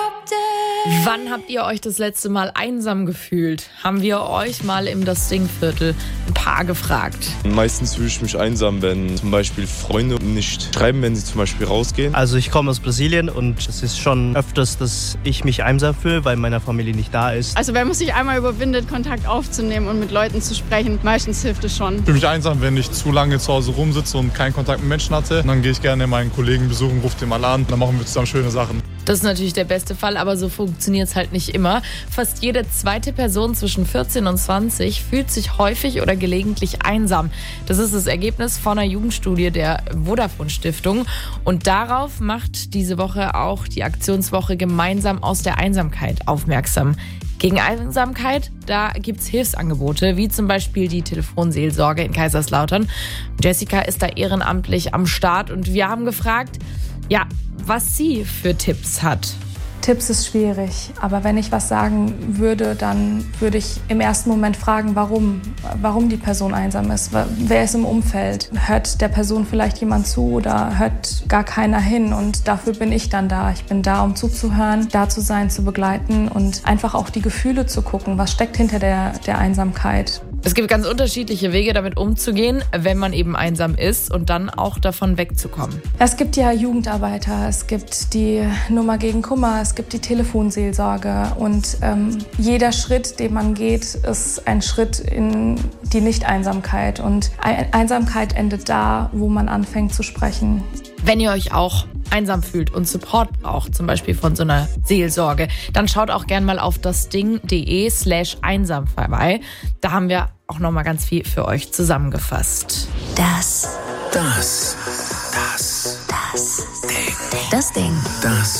Wann habt ihr euch das letzte Mal einsam gefühlt? Haben wir euch mal im Das Ding-Viertel ein paar gefragt. Meistens fühle ich mich einsam, wenn zum Beispiel Freunde nicht schreiben, wenn sie zum Beispiel rausgehen. Also ich komme aus Brasilien und es ist schon öfters, dass ich mich einsam fühle, weil meine Familie nicht da ist. Also wenn man sich einmal überwindet, Kontakt aufzunehmen und mit Leuten zu sprechen, meistens hilft es schon. Ich fühle mich einsam, wenn ich zu lange zu Hause rumsitze und keinen Kontakt mit Menschen hatte. Und dann gehe ich gerne meinen Kollegen besuchen, rufe den mal an, dann machen wir zusammen schöne Sachen. Das ist natürlich der beste Fall, aber so funktioniert es halt nicht immer. Fast jede zweite Person zwischen 14 und 20 fühlt sich häufig oder gelegentlich einsam. Das ist das Ergebnis von einer Jugendstudie der Vodafone Stiftung. Und darauf macht diese Woche auch die Aktionswoche Gemeinsam aus der Einsamkeit aufmerksam. Gegen Einsamkeit, da gibt's Hilfsangebote, wie zum Beispiel die Telefonseelsorge in Kaiserslautern. Jessica ist da ehrenamtlich am Start und wir haben gefragt, ja, was sie für Tipps hat. Tipps ist schwierig, aber wenn ich was sagen würde, dann würde ich im ersten Moment fragen, warum die Person einsam ist. Wer ist im Umfeld? Hört der Person vielleicht jemand zu oder hört gar keiner hin? Und dafür bin ich dann da. Ich bin da, um zuzuhören, da zu sein, zu begleiten und einfach auch die Gefühle zu gucken. Was steckt hinter der Einsamkeit? Es gibt ganz unterschiedliche Wege, damit umzugehen, wenn man eben einsam ist und dann auch davon wegzukommen. Es gibt ja Jugendarbeiter, es gibt die Nummer gegen Kummer, es gibt die Telefonseelsorge und jeder Schritt, den man geht, ist ein Schritt in die Nicht-Einsamkeit und Einsamkeit endet da, wo man anfängt zu sprechen. Wenn ihr euch auch einsam fühlt und Support braucht, zum Beispiel von so einer Seelsorge, dann schaut auch gern mal auf dasding.de/einsam vorbei. Da haben wir auch noch mal ganz viel für euch zusammengefasst. Das Ding. Das